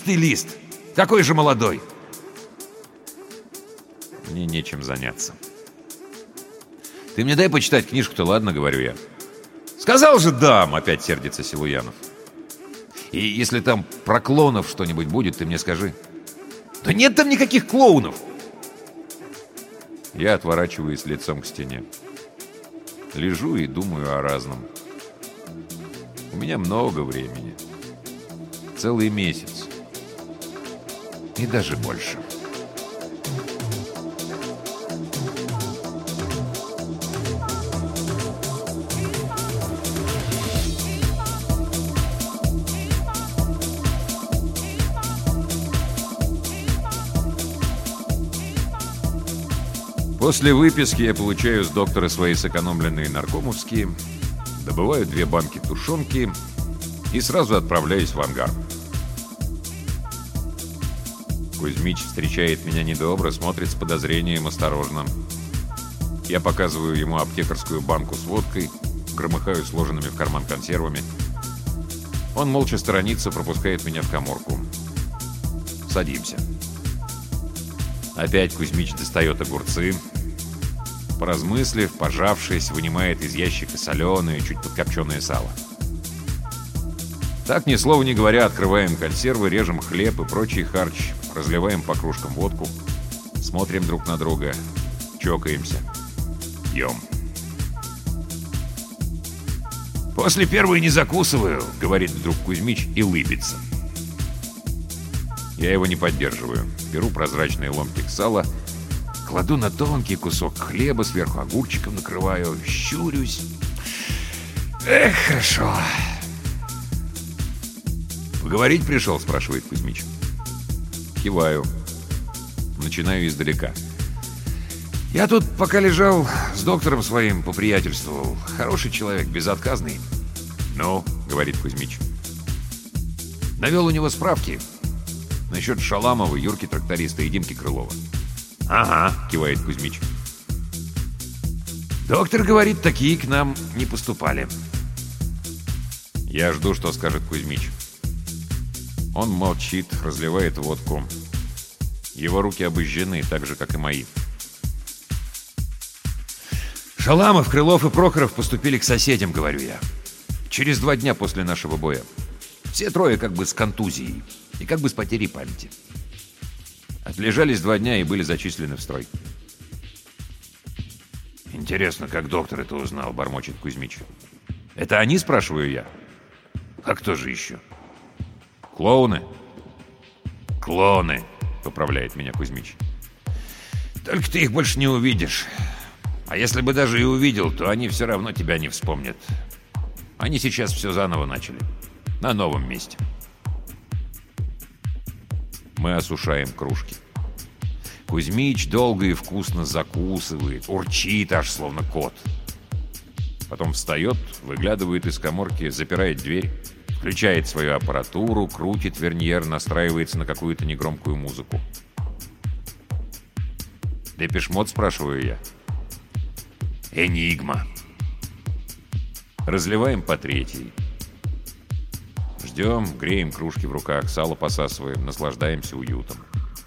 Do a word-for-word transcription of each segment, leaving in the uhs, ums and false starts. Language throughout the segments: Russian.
чистый лист. Такой же молодой. Мне нечем заняться. Ты мне дай почитать книжку-то, ладно, говорю я. Сказал же дам, опять сердится Силуянов. И если там про клоунов что-нибудь будет, ты мне скажи. Да нет там никаких клоунов. Я отворачиваюсь лицом к стене. Лежу и думаю о разном. У меня много времени. Целый месяц. И даже больше. После выписки я получаю с доктора свои сэкономленные наркомовские, добываю две банки тушенки и сразу отправляюсь в ангар. Кузьмич встречает меня недобро, смотрит с подозрением осторожно. Я показываю ему аптекарскую банку с водкой, громыхаю сложенными в карман консервами. Он молча сторонится, пропускает меня в каморку. Садимся. Опять Кузьмич достает огурцы. Поразмыслив, пожавшись, вынимает из ящика соленое, чуть подкопченое сало. Так, ни слова не говоря, открываем консервы, режем хлеб и прочий харч, разливаем по кружкам водку, смотрим друг на друга, чокаемся, пьем. «После первой не закусываю», — говорит вдруг Кузьмич и лыбится. Я его не поддерживаю. Беру прозрачный ломтик сала, кладу на тонкий кусок хлеба, сверху огурчиком накрываю, щурюсь. Эх, хорошо. «Поговорить пришел?» — спрашивает Кузьмич. Киваю. Начинаю издалека. «Я тут пока лежал, с доктором своим поприятельствовал. Хороший человек, безотказный». «Ну?» — говорит Кузьмич. «Навел у него справки насчет Шаламова, Юрки тракториста и Димки Крылова». «Ага», — кивает Кузьмич. «Доктор говорит, такие к нам не поступали». Я жду, что скажет Кузьмич. Он молчит, разливает водку. Его руки обожжены, так же, как и мои. «Шаламов, Крылов и Прохоров поступили к соседям», — говорю я. «Через два дня после нашего боя. Все трое как бы с контузией и как бы с потерей памяти. Отлежались два дня и были зачислены в строй». «Интересно, как доктор это узнал?» — бормочет Кузьмич. «Это они?» — спрашиваю я. «А кто же еще?» «Клоуны». «Клоны», — поправляет меня Кузьмич. «Только ты их больше не увидишь. А если бы даже и увидел, то они все равно тебя не вспомнят. Они сейчас все заново начали. На новом месте». Мы осушаем кружки. Кузьмич долго и вкусно закусывает, урчит аж, словно кот. Потом встает, выглядывает из каморки, запирает дверь, включает свою аппаратуру, крутит верньер, настраивается на какую-то негромкую музыку. «Депеш Мод?» — спрашиваю я. «Энигма». Разливаем по третьей. Ждем, греем кружки в руках, сало посасываем, наслаждаемся уютом.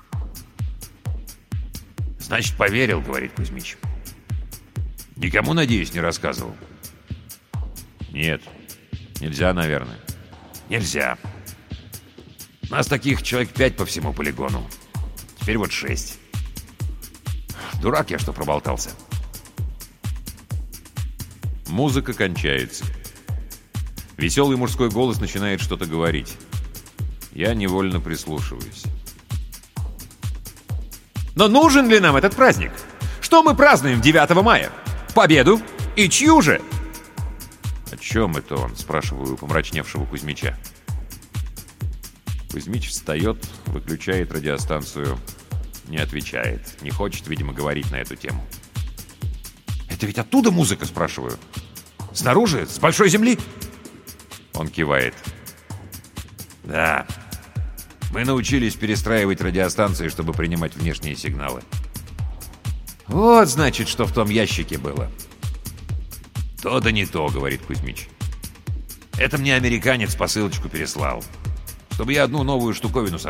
«Значит, поверил», — говорит Кузьмич. «Никому, надеюсь, не рассказывал?» «Нет, нельзя, наверное». «Нельзя. Нас таких человек пять по всему полигону. Теперь вот шесть. Дурак я, что проболтался». Музыка кончается. Веселый мужской голос начинает что-то говорить. Я невольно прислушиваюсь. Но нужен ли нам этот праздник? Что мы празднуем девятого мая? Победу? И чью же? «О чем это он?» — спрашиваю у помрачневшего Кузьмича. Кузьмич встает, выключает радиостанцию, не отвечает, не хочет, видимо, говорить на эту тему. «Это ведь оттуда музыка?» — спрашиваю. «Снаружи? С большой земли?» Он кивает. «Да. Мы научились перестраивать радиостанции, чтобы принимать внешние сигналы. Вот, значит, что в том ящике было». «То да не то», — говорит Кузьмич. «Это мне американец посылочку переслал, чтобы я одну новую штуковину